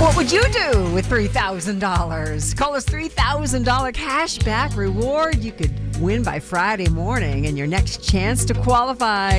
What would you do with $3,000? Call us $3,000 cash back reward. You could win by Friday morning and your next chance to qualify.